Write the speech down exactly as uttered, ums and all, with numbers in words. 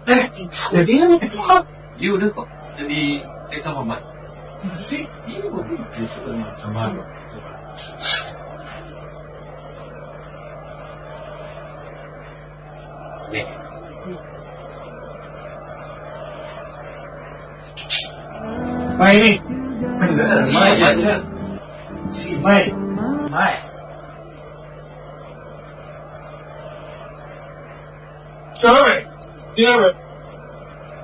Eh, jadinya nih kok? Iya udah kok. Jadi eh sama Mat. Sih, ini gue justru sama lo. Nih. Mai nih, bener, Mai Iya, aja. Si Mai, Mai. Sorry, dia